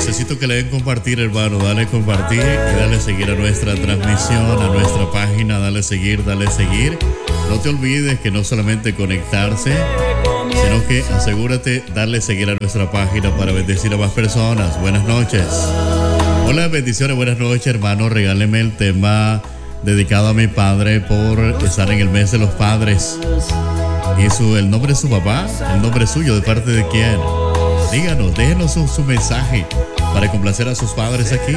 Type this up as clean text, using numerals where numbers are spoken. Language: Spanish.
Necesito que le den compartir, hermano. Dale compartir y dale seguir a nuestra transmisión, a nuestra página. Dale seguir, dale seguir. No te olvides que no solamente conectarse, sino que asegúrate darle seguir a nuestra página para bendecir a más personas. Buenas noches. Hola, bendiciones, buenas noches, hermano. Regáleme el tema dedicado a mi padre por estar en el mes de los padres. Y el nombre de su papá, el nombre suyo, ¿de parte de quién? Díganos, déjenos su mensaje para complacer a sus padres aquí.